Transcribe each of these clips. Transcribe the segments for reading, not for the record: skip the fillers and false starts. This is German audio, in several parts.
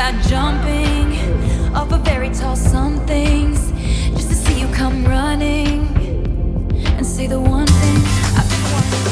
like jumping off a very tall somethings just to see you come running and say the one thing I've been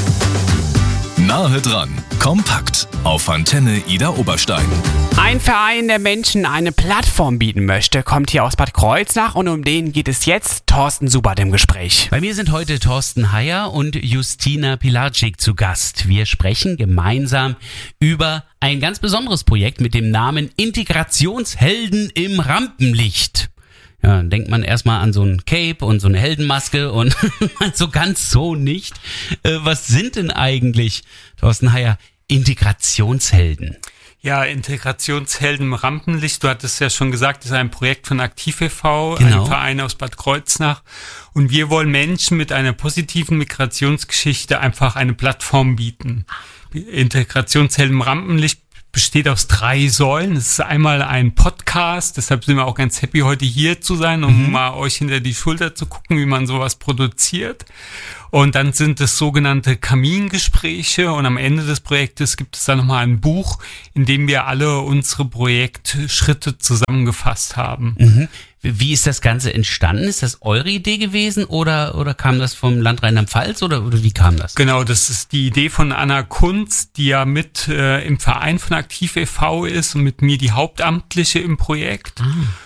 wanting. Nahe dran, kompakt auf Antenne Ida Oberstein. Ein Verein, der Menschen eine Plattform bieten möchte, kommt hier aus Bad Kreuznach und um den geht es jetzt. Thorsten Subert im Gespräch. Bei mir sind heute Thorsten Heyer und Justina Pilarczyk zu Gast. Wir sprechen gemeinsam über ein ganz besonderes Projekt mit dem Namen Integrationshelden im Rampenlicht. Ja, dann denkt man erstmal an so ein Cape und so eine Heldenmaske und so ganz so nicht. Was sind denn eigentlich, Thorsten Heyer, Integrationshelden? Ja, Integrationshelden im Rampenlicht, du hattest ja schon gesagt, das ist ein Projekt von Aktiv e.V., Genau. ein Verein aus Bad Kreuznach. Und wir wollen Menschen mit einer positiven Migrationsgeschichte einfach eine Plattform bieten. Integrationshelden im Rampenlicht besteht aus 3 Säulen. Es ist einmal ein Podcast, deshalb sind wir auch ganz happy, heute hier zu sein, um mal euch hinter die Schulter zu gucken, wie man sowas produziert. Und dann sind es sogenannte Kamingespräche und am Ende des Projektes gibt es dann nochmal ein Buch, in dem wir alle unsere Projektschritte zusammengefasst haben. Mhm. Wie ist das Ganze entstanden? Ist das eure Idee gewesen oder kam das vom Land Rheinland-Pfalz oder wie kam das? Genau, das ist die Idee von Anna Kunz, die ja mit im Verein von Aktiv e.V. ist und mit mir die Hauptamtliche im Projekt.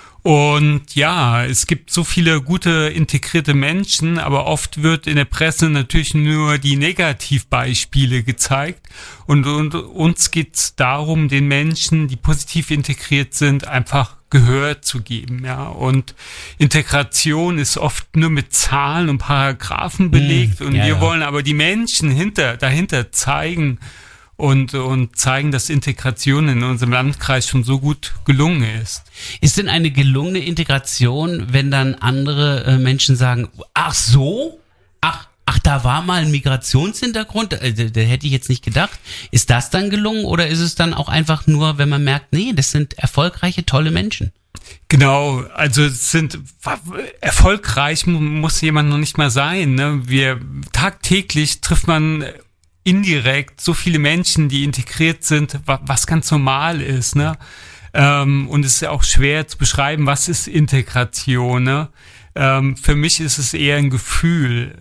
Und ja, es gibt so viele gute integrierte Menschen, aber oft wird in der Presse natürlich nur die Negativbeispiele gezeigt. Und uns geht es darum, den Menschen, die positiv integriert sind, einfach Gehör zu geben, ja. Und Integration ist oft nur mit Zahlen und Paragraphen belegt. Und wir wollen aber die Menschen dahinter zeigen und zeigen, dass Integration in unserem Landkreis schon so gut gelungen ist. Ist denn eine gelungene Integration, wenn dann andere Menschen sagen, ach so? Ach, da war mal ein Migrationshintergrund? Da hätte ich jetzt nicht gedacht. Ist das dann gelungen oder ist es dann auch einfach nur, wenn man merkt, nee, das sind erfolgreiche, tolle Menschen? Genau, also erfolgreich muss jemand noch nicht mal sein, ne? Tagtäglich trifft man indirekt so viele Menschen, die integriert sind, was ganz normal ist, ne? Und es ist ja auch schwer zu beschreiben, was ist Integration, ne? Für mich ist es eher ein Gefühl,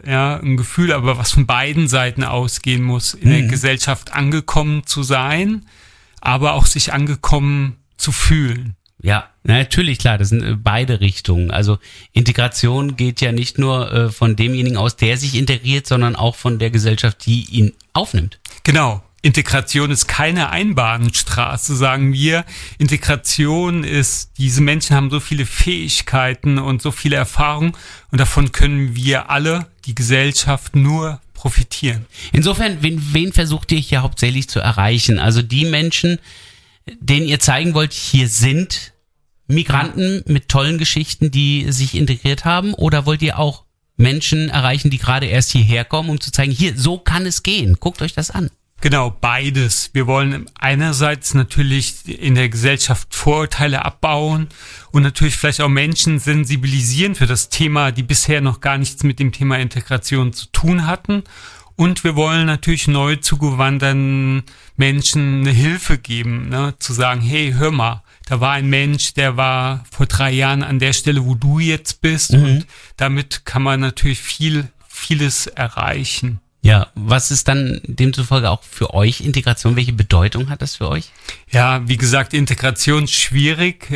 aber was von beiden Seiten ausgehen muss, in der Gesellschaft angekommen zu sein, aber auch sich angekommen zu fühlen. Ja, natürlich, klar, das sind beide Richtungen. Also Integration geht ja nicht nur von demjenigen aus, der sich integriert, sondern auch von der Gesellschaft, die ihn aufnimmt. Genau. Integration ist keine Einbahnstraße, sagen wir. Integration ist, diese Menschen haben so viele Fähigkeiten und so viele Erfahrungen und davon können wir alle, die Gesellschaft, nur profitieren. Insofern, wen versucht ihr hier hauptsächlich zu erreichen? Also die Menschen, denen ihr zeigen wollt, hier sind Migranten mit tollen Geschichten, die sich integriert haben, oder wollt ihr auch Menschen erreichen, die gerade erst hierher kommen, um zu zeigen, hier, so kann es gehen, guckt euch das an? Genau, beides. Wir wollen einerseits natürlich in der Gesellschaft Vorurteile abbauen und natürlich vielleicht auch Menschen sensibilisieren für das Thema, die bisher noch gar nichts mit dem Thema Integration zu tun hatten. Und wir wollen natürlich neu zugewanderten Menschen eine Hilfe geben, ne? Zu sagen, hey, hör mal, da war ein Mensch, der war vor 3 Jahren an der Stelle, wo du jetzt bist. Und damit kann man natürlich vieles erreichen. Ja, was ist dann demzufolge auch für euch Integration? Welche Bedeutung hat das für euch? Ja, wie gesagt, Integration ist schwierig.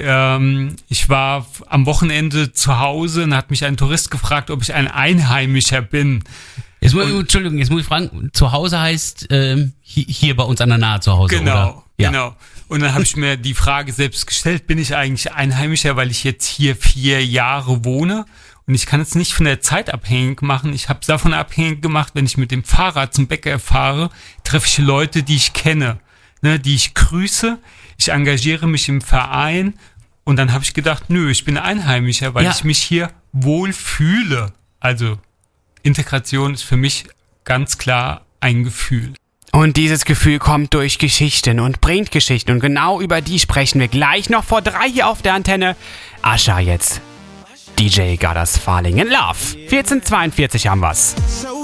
Ich war am Wochenende zu Hause und hat mich ein Tourist gefragt, ob ich ein Einheimischer bin. Jetzt muss ich fragen, zu Hause heißt hier bei uns an der Nahe zu Hause, genau, oder? Ja. Genau. Und dann habe ich mir die Frage selbst gestellt, bin ich eigentlich Einheimischer, weil ich jetzt hier 4 Jahre wohne? Und ich kann es nicht von der Zeit abhängig machen. Ich habe es davon abhängig gemacht, wenn ich mit dem Fahrrad zum Bäcker fahre, treffe ich Leute, die ich kenne, ne, die ich grüße. Ich engagiere mich im Verein und dann habe ich gedacht, nö, ich bin Einheimischer, weil ich mich hier wohl fühle. Also Integration ist für mich ganz klar ein Gefühl. Und dieses Gefühl kommt durch Geschichten und bringt Geschichten. Und genau über die sprechen wir gleich noch vor 3 hier auf der Antenne. Ascha jetzt. DJ Goddess Falling in Love. 14:42 haben wir's.